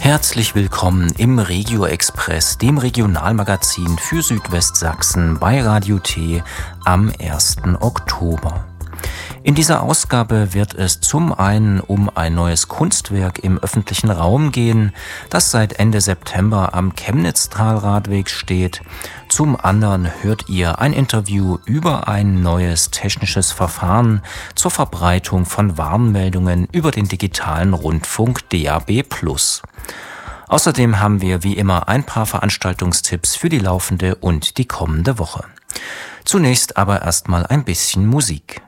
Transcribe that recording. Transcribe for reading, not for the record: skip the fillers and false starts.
Herzlich willkommen im Regio Express, dem Regionalmagazin für Südwestsachsen bei Radio T am 1. Oktober. In dieser Ausgabe wird es zum einen um ein neues Kunstwerk im öffentlichen Raum gehen, das seit Ende September am Chemnitz-Talradweg steht. Zum anderen hört ihr ein Interview über ein neues technisches Verfahren zur Verbreitung von Warnmeldungen über den digitalen Rundfunk DAB+. Außerdem haben wir wie immer ein paar Veranstaltungstipps für die laufende und die kommende Woche. Zunächst aber erstmal ein bisschen Musik.